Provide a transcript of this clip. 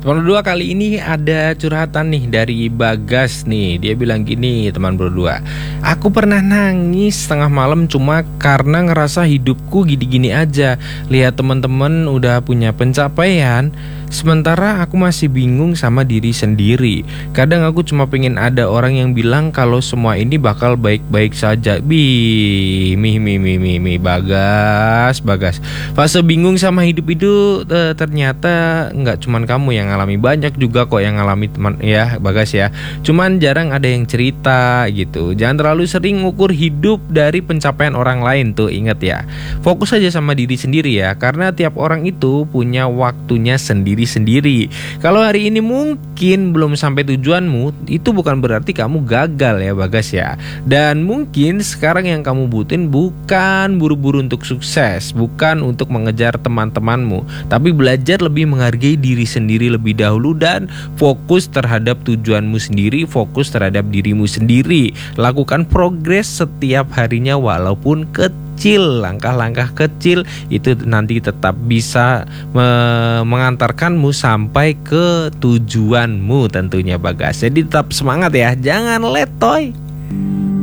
Teman berdua, kali ini ada curhatan nih dari Bagas nih. Dia bilang gini, teman berdua, aku pernah nangis tengah malam cuma karena ngerasa hidupku gini-gini aja. Lihat teman-teman udah punya pencapaian, sementara aku masih bingung sama diri sendiri. Kadang aku cuma pengen ada orang yang bilang kalau semua ini bakal baik-baik saja. Bagas. Fase bingung sama hidup itu ternyata nggak cuman kamu yang ngalami, banyak juga kok yang ngalami teman ya Bagas ya. Cuman jarang ada yang cerita gitu. Jangan terlalu sering ngukur hidup dari pencapaian orang lain tuh, ingat ya. Fokus aja sama diri sendiri ya, karena tiap orang itu punya waktunya sendiri-sendiri. Kalau hari ini mungkin belum sampai tujuanmu, itu bukan berarti kamu gagal ya Bagas ya. Dan mungkin sekarang yang kamu butuhin bukan buru-buru untuk sukses, bukan untuk mengejar teman-temanmu, tapi belajar lebih menghargai diri sendiri lebih dahulu dan fokus terhadap tujuanmu sendiri, fokus terhadap dirimu sendiri. Lakukan progres setiap harinya walaupun kecil, langkah-langkah kecil itu nanti tetap bisa mengantarkanmu sampai ke tujuanmu tentunya Bagas. Jadi tetap semangat ya, jangan letoy.